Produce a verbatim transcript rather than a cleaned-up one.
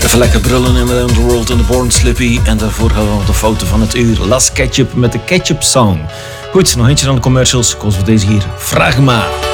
Even lekker brullen in met Underworld en The Born Slippy. En daarvoor gaan we nog de foto van het uur. Las Ketchup met de Ketchup Song. Goed, nog eentje aan de commercials. Koos voor deze hier. Vraag maar.